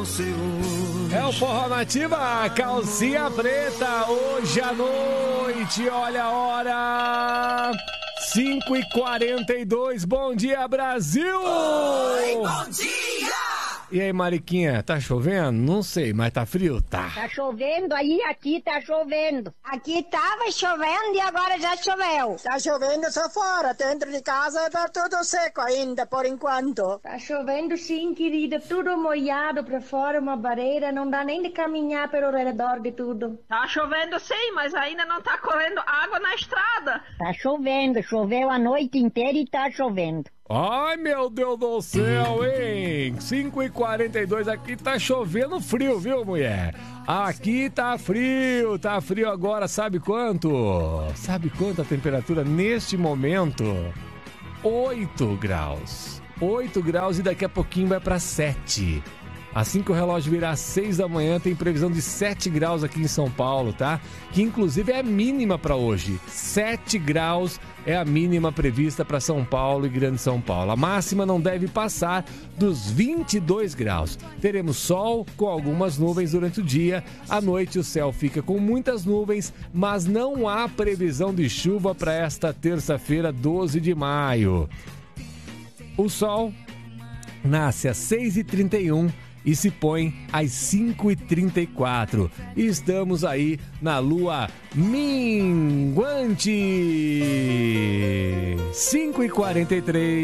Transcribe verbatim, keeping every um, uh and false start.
É o Forró Nativa, calcinha preta, hoje à noite, olha a hora, cinco e quarenta e dois, bom dia Brasil! Oi, bom dia! E aí Mariquinha, tá chovendo? Não sei, mas tá frio? Tá. Tá chovendo aí, aqui tá chovendo. Aqui tava chovendo e agora já choveu. Tá chovendo só fora, dentro de casa tá tudo seco ainda, por enquanto. Tá chovendo sim, querida, tudo molhado pra fora, uma barreira, não dá nem de caminhar pelo redor de tudo. Tá chovendo sim, mas ainda não tá correndo água na estrada. Tá chovendo, choveu a noite inteira e tá chovendo. Ai, meu Deus do céu, hein? cinco e quarenta e dois, aqui tá chovendo frio, viu, mulher? Aqui tá frio, tá frio agora, sabe quanto? Sabe quanto a temperatura neste momento? oito graus. oito graus e daqui a pouquinho vai pra sete. Assim que o relógio virar seis da manhã, tem previsão de sete graus aqui em São Paulo, tá? Que inclusive é a mínima para hoje. sete graus é a mínima prevista para São Paulo e Grande São Paulo. A máxima não deve passar dos vinte e dois graus. Teremos sol com algumas nuvens durante o dia. À noite o céu fica com muitas nuvens, mas não há previsão de chuva para esta terça-feira, doze de maio. O sol nasce às seis e trinta e um e se põe às cinco e trinta e quatro. Estamos aí na lua minguante. cinco e quarenta e três.